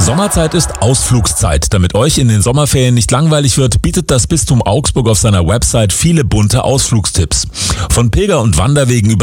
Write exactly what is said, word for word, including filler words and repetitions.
Sommerzeit ist Ausflugszeit. Damit euch in den Sommerferien nicht langweilig wird, bietet das Bistum Augsburg auf seiner Website viele bunte Ausflugstipps. Von Pilger- und Wanderwegen über